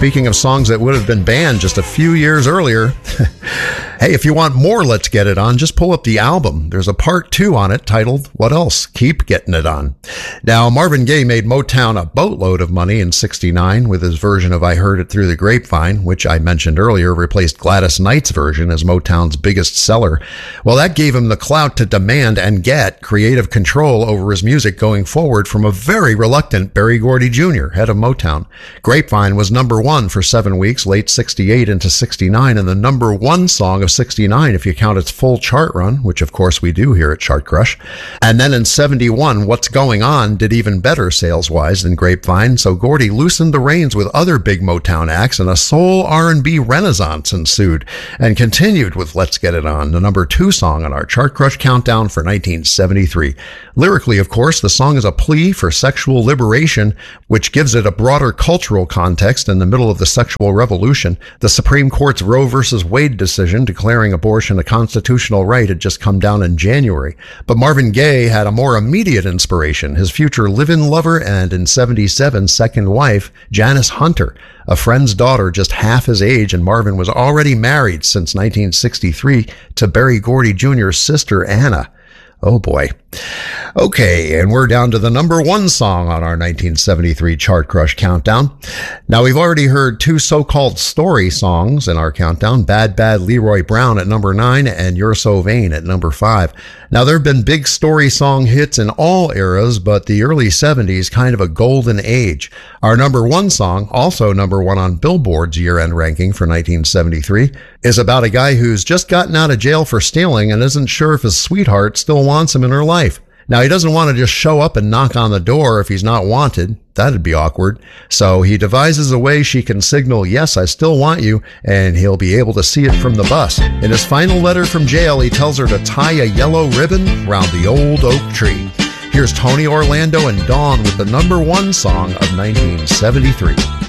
speaking of songs that would have been banned just a few years earlier, hey, if you want more Let's Get It On, just pull up the album. There's a part 2 on it titled, What Else? Keep Getting It On. Now, Marvin Gaye made Motown a boatload of money in '69 with his version of I Heard It Through the Grapevine, which I mentioned earlier replaced Gladys Knight's version as Motown's biggest seller. Well, that gave him the clout to demand and get creative control over his music going forward from a very reluctant Berry Gordy Jr., head of Motown. Grapevine was number 1 for 7 weeks, late '68 into '69, and the number 1 song of '69 if you count its full chart run, which of course we do here at Chart Crush. And then in '71, What's Going On did even better sales-wise than Grapevine, so Gordy loosened the reins with other big Motown acts, and a soul R&B renaissance ensued, and continued with Let's Get It On, the number 2 song on our Chart Crush countdown for 1973. Lyrically, of course, the song is a plea for sexual liberation, which gives it a broader cultural context in the middle of the sexual revolution. The Supreme Court's Roe v. Wade decision declaring abortion a constitutional right had just come down in January. But Marvin Gaye had a more immediate inspiration, his future live-in lover and in '77 second wife, Janice Hunter, a friend's daughter just half his age, and Marvin was already married since 1963 to Berry Gordy Jr.'s sister, Anna. Oh boy. Okay, and we're down to the number 1 song on our 1973 Chart Crush countdown. Now, we've already heard 2 so-called story songs in our countdown, Bad Bad Leroy Brown at number 9 and You're So Vain at number 5. Now, there have been big story song hits in all eras, but the early 70s kind of a golden age. Our number 1 song, also number 1 on Billboard's year-end ranking for 1973, is about a guy who's just gotten out of jail for stealing and isn't sure if his sweetheart still wants him in her life. Now, he doesn't want to just show up and knock on the door if he's not wanted. That'd be awkward. So he devises a way she can signal, yes, I still want you, and he'll be able to see it from the bus. In his final letter from jail, he tells her to tie a yellow ribbon round the old oak tree. Here's Tony Orlando and Dawn with the number 1 song of 1973.